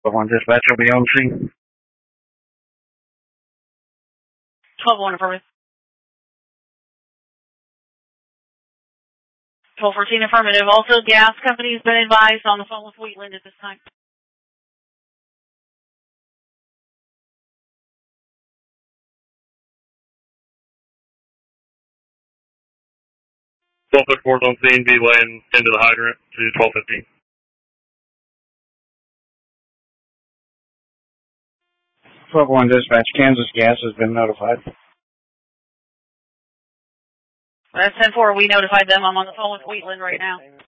1 dispatch will be on scene. 12-1 affirmative. 12-14 affirmative. Also, gas company has been advised on the phone with Wheatland at this time. .4 on scene, be laying into the hydrant to 12:15. 12-1 dispatch, Kansas Gas has been notified. That's 10-4. We notified them. I'm on the phone with Wheatland right now.